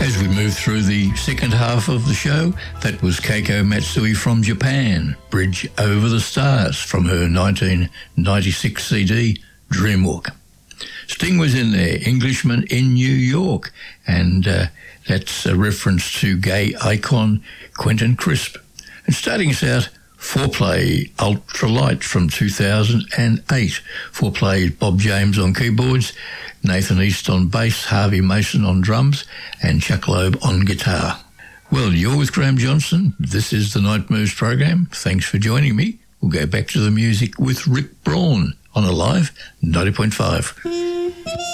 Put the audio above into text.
As we move through the second half of the show, that was Keiko Matsui from Japan, Bridge Over the Stars, from her 1996 CD, Dreamwalk. Sting was in there, Englishman in New York, and that's a reference to gay icon Quentin Crisp. And starting us out, Foreplay Ultralight from 2008. Foreplay Bob James on keyboards, Nathan East on bass, Harvey Mason on drums, and Chuck Loeb on guitar. Well, you're with Graham Johnson. This is the Night Moves program. Thanks for joining me. We'll go back to the music with Rick Braun on Alive 90.5.